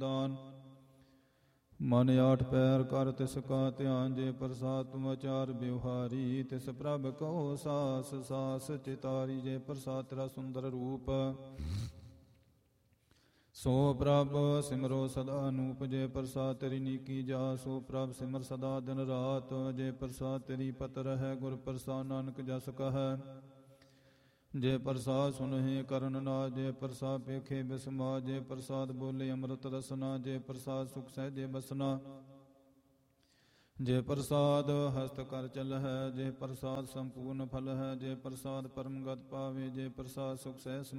ਦਾਨ ਮਨ ਆਠ ਪੈਰ ਕਰ ਤਿਸ ਕਾ ਧਿਆਨ, ਜੇ ਪ੍ਰਸਾਦ ਤੁਮ ਆਚਾਰ ਬਿਵਹਾਰੀ, ਤਿਸ ਪ੍ਰਭ ਕਉ ਸਾਸ ਸਾਸ ਚਿਤਾਰੀ, ਜੇ ਪ੍ਰਸਾਦ ਤੇਰਾ ਸੁੰਦਰ ਰੂਪ ਸੋ ਪ੍ਰਭ ਸਿਮਰੋ ਸਦਾ ਅਨੂਪ, ਜੇ ਪ੍ਰਸਾਦ ਤੇਰੀ ਨੀਕੀ ਜਾ ਸੋ ਪ੍ਰਭ ਸਿਮਰ ਸਦਾ ਦਿਨ ਰਾਤ, ਜੇ ਪ੍ਰਸਾਦ ਤੇਰੀ ਪਤ ਰਹਿ ਗੁਰ ਪ੍ਰਸਾਦ ਨਾਨਕ ਜਸ ਕਹੈ, ਜੇ ਪ੍ਰਸਾਦ ਸੁਨਹਿ ਕਰਨ ਨਾ, ਜੇ ਪ੍ਰਸਾਦ ਪੇਖੇ ਬਿਸਮਾ, ਜੇ ਪ੍ਰਸਾਦ ਬੋਲੇ ਅੰਮ੍ਰਿਤ ਰਸਨਾ, ਜੇ ਪ੍ਰਸਾਦ ਸੁਖ ਸਹਿਜੇ ਬਸਨਾ, ਜੇ ਪ੍ਰਸਾਦ ਹਸਤ ਕਰ ਚਲ ਹੈ, ਜੇ ਪ੍ਰਸਾਦ ਸੰਪੂਰਨ ਫਲ ਹੈ, ਜੇ ਪ੍ਰਸਾਦ ਪਰਮ ਗਤ ਪਾਵੇ, ਜੇ ਪ੍ਰਸਾਦ ਸੁਖ ਸਹਿ